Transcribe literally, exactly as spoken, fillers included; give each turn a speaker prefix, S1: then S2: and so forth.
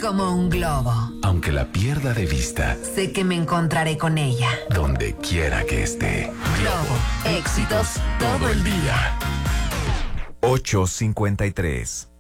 S1: como un globo.
S2: Aunque la pierda de vista,
S1: sé que me encontraré con ella.
S2: Donde quiera que esté.
S1: Globo, éxitos todo el día.
S3: ocho cincuenta y tres.